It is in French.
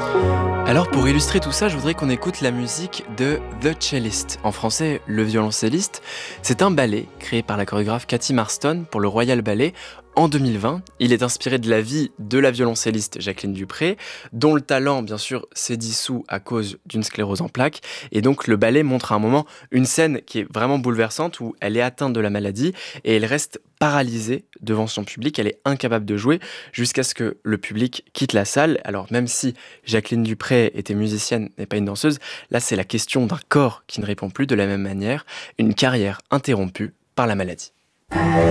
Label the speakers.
Speaker 1: Alors pour illustrer tout ça, je voudrais qu'on écoute la musique de The Cellist, en français le violoncelliste. C'est un ballet créé par la chorégraphe Cathy Marston pour le Royal Ballet en 2020. Il est inspiré de la vie de la violoncelliste Jacqueline Dupré, dont le talent bien sûr s'est dissous à cause d'une sclérose en plaques. Et donc le ballet montre à un moment une scène qui est vraiment bouleversante où elle est atteinte de la maladie et elle reste paralysée devant son public, elle est incapable de jouer jusqu'à ce que le public quitte la salle. Alors même si Jacqueline Dupré était musicienne, n'est pas une danseuse, là c'est la question d'un corps qui ne répond plus de la même manière, une carrière interrompue par la maladie.